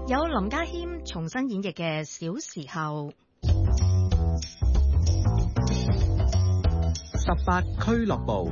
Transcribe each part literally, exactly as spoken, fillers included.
有林家謙重新演繹嘅小時候。 十八俱樂部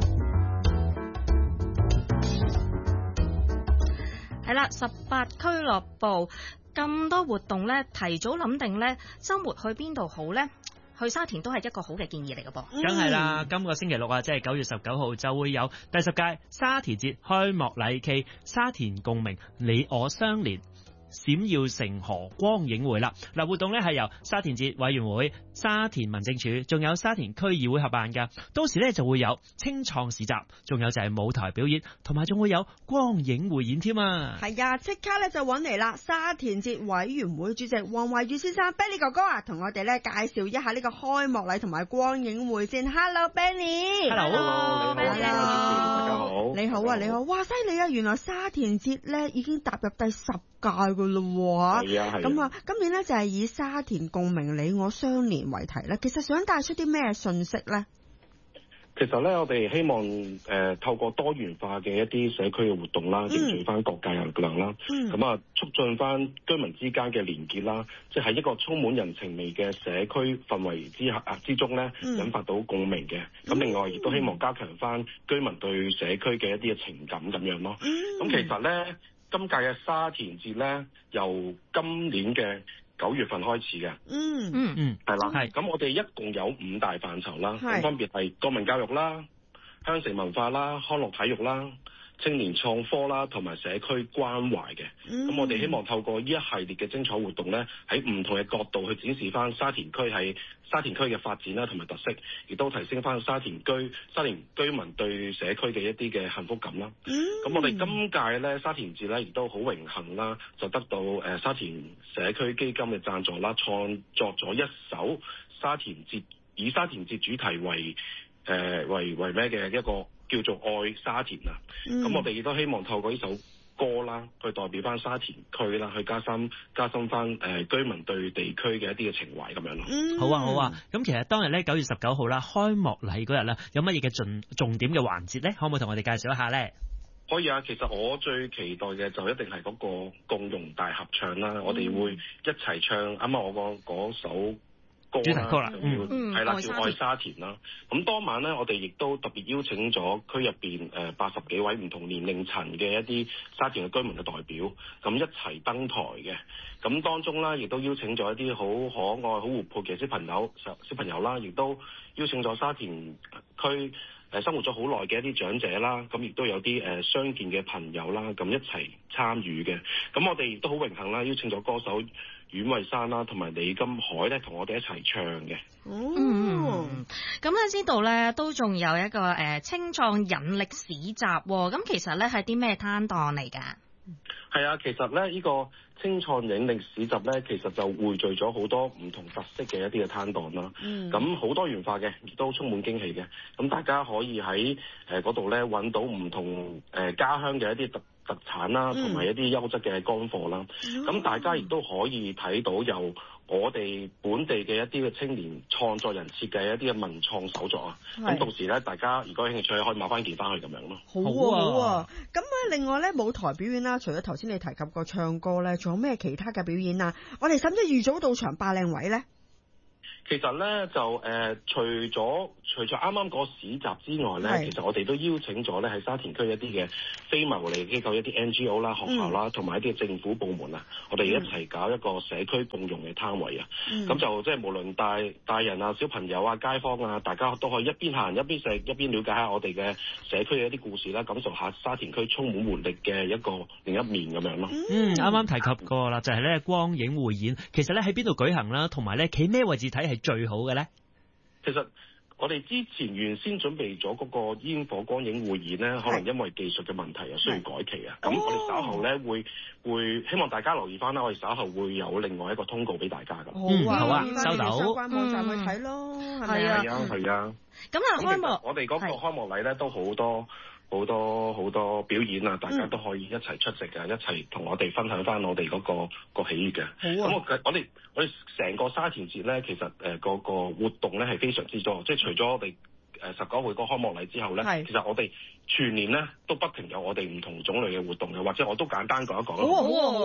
係啦，十八俱樂部咁多活動呢，提早諗定呢，週末去邊度好呢？去沙田都係一個好嘅建議嚟嘅噃。 梗係啦，今個星期六啊，即係九月十九號就會有第十屆沙田節開幕禮暨沙田共鳴你我相連閃耀成河光影會啦。嗱，活動咧係由沙田節委員會、沙田民政處仲有沙田區議會合辦噶。到時咧就會有青創市集，仲有就係舞台表演，同埋仲會有光影匯演添啊。 係啊，即刻咧就揾嚟啦！沙田節委員會主席黃惠宇先生 Benny 哥哥啊，同我哋咧介紹一下呢個開幕禮同埋光影會先。Hello Benny，Hello， 你好，大家好， 你好啊，你好，哇，犀利啊！原來沙田節咧已經踏入第十屆噶咯喎， 係啊係。 咁啊，今年咧就係以沙田共鳴你我相連為題咧，其實想帶出啲咩信息咧？ 其實咧，我哋希望誒、呃、透過多元化嘅一啲社區嘅活動啦，凝聚翻各界嘅力量啦，咁啊、嗯、促進翻居民之間嘅連結啦，即係喺一個充滿人情味嘅社區氛圍之下之中咧，嗯、引發到共鳴嘅。咁、嗯、另外亦都希望加強翻居民對社區嘅一啲嘅情感咁樣咯。咁、嗯、其實咧，今屆嘅沙田節咧，由今年嘅九月份開始嘅， 嗯嗯嗯， 係啦，係咁我哋一共有五大範疇啦，咁分別係國民教育啦、鄉城文化啦、康樂體育啦、青年創科啦，同埋社區關懷嘅。咁、嗯、我哋希望透過呢一系列嘅精彩活動咧，喺唔同嘅角度去展示翻沙田區喺沙田區嘅發展啦，同埋特色，亦都提升翻沙田居沙田居民對社區嘅一啲嘅幸福感啦。咁、嗯、我哋今屆咧沙田節咧，亦都好榮幸啦，就得到誒、呃、沙田社區基金嘅贊助啦，創作咗一首沙田節以沙田節主題為誒、呃、為為咩嘅一個叫做愛沙田啊。咁、嗯、我哋亦都希望透過呢首歌啦，去代表翻沙田區啦，去加深加深翻誒、呃、居民對地區嘅一啲嘅情懷咁樣咯。 嗯，好啊好啊。咁其實當日咧九月十九號啦，開幕禮嗰日啦，有乜嘢嘅重重點嘅環節咧？可唔可以同我哋介紹一下咧？ 可以啊，其實我最期待嘅就一定係嗰個共融大合唱啦，嗯、我哋會一齊唱啱啱我個嗰首主題曲啦，係啦，叫愛沙田啦。咁當晚咧，我哋亦都特別邀請咗區入邊誒八十幾位唔同年齡層嘅一啲沙田嘅居民嘅代表，咁一齊登台嘅。咁當中啦，亦都邀請咗一啲好可愛、好活潑嘅小朋友、小小朋友啦，亦都邀請咗沙田區誒生活咗好耐嘅一啲長者啦，咁亦都有啲誒相見嘅朋友啦，咁一齊參與嘅。咁我哋亦都好榮幸啦，邀請咗歌手阮慧珊啦，同埋李金海咧，同我哋一齊唱嘅。 嗯，咁咧知道咧都仲有一個誒青創引力市集，咁其實咧係啲咩攤檔嚟㗎？ 係啊，其實咧呢、呢個青創引力市集咧，其實就匯聚咗好多唔同特色嘅一啲嘅攤檔啦。咁好、嗯、多元化嘅，亦都充滿驚喜嘅。咁大家可以喺誒嗰度咧揾到唔同誒、呃、家鄉嘅一啲特特產啦，同埋一啲優質嘅乾貨啦。咁、嗯、大家亦都可以睇到由我哋本地嘅一啲嘅青年創作人設計一啲嘅文創手作啊。咁是到時咧，大家如果有興趣，可以買翻件翻去咁樣咯。 好啊，好啊。咁咧，另外咧舞台表演啦，除咗頭先你提及過唱歌咧，仲有咩其他嘅表演啊？我哋使唔使預早到場霸靚位咧？ 其實咧就誒、呃，除咗除咗啱啱嗰市集之外咧，是其實我哋都邀請咗咧喺沙田區一啲嘅非牟利機構、一啲 N G O 啦、學校啦，同埋、嗯、一啲政府部門啊，我哋一齊搞一個社區共融嘅攤位啊。咁、嗯、就即係無論大大人啊、小朋友啊、街坊啊，大家都可以一邊行一邊食，一邊了解下我哋嘅社區嘅一啲故事啦，感受下沙田區充滿活力嘅一個另一面咁樣咯。 嗯，啱啱提及過啦，就係咧光影匯演，其實咧喺邊度舉行啦，同埋咧企咩位置睇係最好嘅咧？ 其實我哋之前原先準備咗嗰個煙火光影匯演咧，可能因為技術嘅問題啊，需要改期啊。咁我哋稍後咧會會希望大家留意翻啦，我哋稍後會有另外一個通告俾大家噶。 好啊，好啊，收到。 相關網站去睇咯，係咪啊？ 係啊，係啊。 咁啊，開幕我哋嗰個開幕禮咧都好多。好多好多表演啊！大家都可以一齊出席嘅，嗯、一齊同我哋分享翻我哋嗰、嗰個、嗰個喜悅嘅。咁、啊、我我哋我哋成個沙田節咧，其實誒、呃嗰個活動咧係非常之多，即係除咗我哋誒十九號個開幕禮之後咧，是其實我哋全年咧都不停有我哋唔同種類嘅活動嘅，或者我都簡單講一講。 好啊好啊好啊！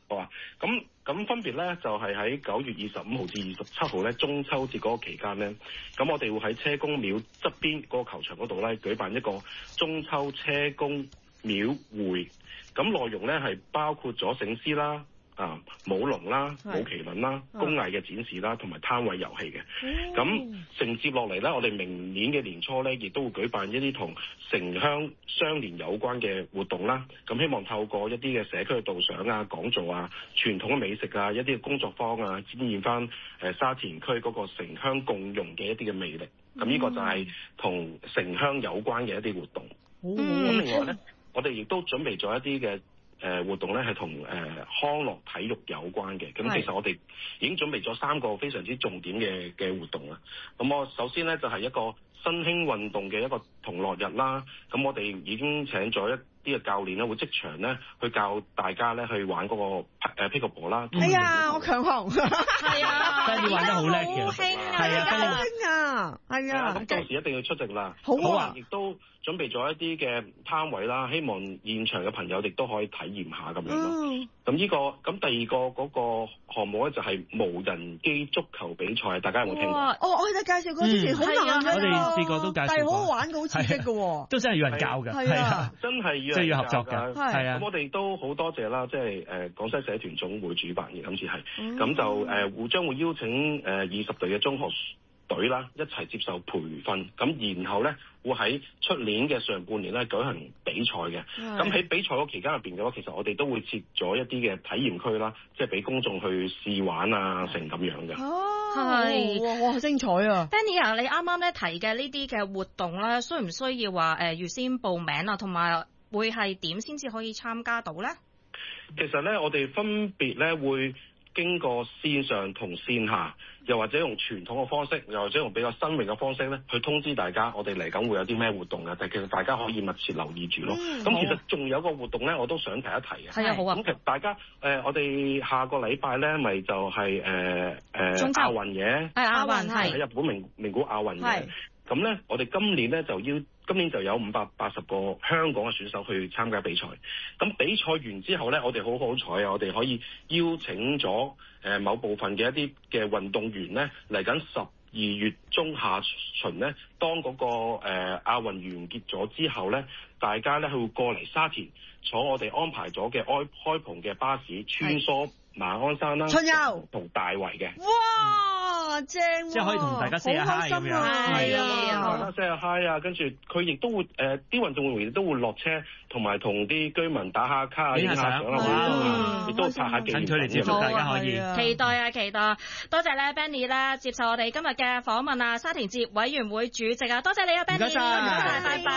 好啊，咁咁分別咧就係喺九月二十五號至二十七號咧中秋節嗰個期間咧，咁我哋會喺車公廟側邊嗰個球場嗰度咧舉辦一個中秋車公廟會，咁內容咧係包括咗醒獅啦。啊，舞龍啦、舞麒麟啦、工藝嘅展示啦，同埋攤位遊戲嘅。咁承接落嚟咧，我哋明年嘅年初咧，亦都會舉辦一啲同城鄉相連有關嘅活動啦。咁希望透過一啲嘅社區嘅導賞啊、講座啊、傳統嘅美食啊、一啲嘅工作坊啊，展現翻誒沙田區嗰個城鄉共融嘅一啲嘅魅力。咁呢個就係同城鄉有關嘅一啲活動。咁、嗯、另外咧，我哋亦都準備咗一啲嘅。誒活動咧係同誒康樂體育有關嘅，咁其實我哋已經準備咗三個非常之重點嘅嘅活動啦。咁我首先咧就係、是、一個新興運動嘅一個同樂日啦。咁我哋已經請咗一啲嘅教練咧，會即場咧去教大家咧去玩嗰個誒 pickleball 啦。 係啊，我強項。係啊， 跟住玩得好叻嘅， 好興啊， 係啊， 好興啊，係啊。 咁到時一定要出席啦。 好啊， 亦都準備咗一啲嘅攤位啦，希望現場嘅朋友亦都可以體驗下咁樣咯。咁、嗯、呢、這個咁第二個嗰個項目咧就係無人機足球比賽，大家有冇聽過？哦， 我哋介紹過之前好難嘅， 我哋試過都介紹過， 但係好好玩嘅，好刺激嘅喎， 都真係要人教嘅，係啊， 真係要即係要合作㗎，係啊。 咁我哋都好多謝啦，即係誒廣西社團總會主辦嘅，今次係，咁、嗯、就誒會將會邀請誒二十隊嘅中學隊啦，一齊接受培訓，咁然後咧會喺出年嘅上半年咧舉行比賽嘅。咁喺比賽嗰期間入邊嘅話，其實我哋都會設咗一啲嘅體驗區啦，即係俾公眾去試玩啊，成咁樣嘅。 哦，係，哇，哇，好精彩啊 ！Benny 啊，你啱啱咧提嘅呢啲嘅活動咧，需唔需要話誒預先報名啊？同埋會係點先至可以參加到咧？ 其實咧，我哋分別咧會經過線上同線下，又或者用傳統嘅方式，又或者用比較新穎嘅方式咧，去通知大家我哋嚟緊會有啲咩活動嘅。但係其實大家可以密切留意住咯。咁、嗯、其實仲有個活動咧，我都想提一提嘅。 係啊，好啊。 咁其實大家誒、呃，我哋下個禮拜咧，咪就係誒誒亞運嘅。 係亞運係喺日本名名古亞運嘅。咁咧，我哋今年咧就要。今年就有五百八十個香港嘅選手去參加比賽。咁比賽完之後呢，我哋好好彩啊！我哋可以邀請咗誒某部分嘅一啲嘅運動員呢，嚟緊十二月中下旬呢，當嗰個誒亞運完結咗之後呢，大家呢會過嚟沙田坐我哋安排咗嘅開開篷嘅巴士穿梭馬鞍山啦、 春遊同大圍嘅。 哇，正、啊！ 即係可以同大家 say 下 hi 咁樣，係啊，大家 say 下 hi 啊，跟住佢亦都會誒啲、呃、運動員亦都會落車，同埋同啲居民打下卡啊、影下相啊，亦都拍下紀念。近距離接觸大家可以。 期待啊，期待！多謝咧 Benny 啦，接受我哋今日嘅訪問啊，沙田節委員會主席啊，多謝你啊 Benny，唔該晒，拜拜。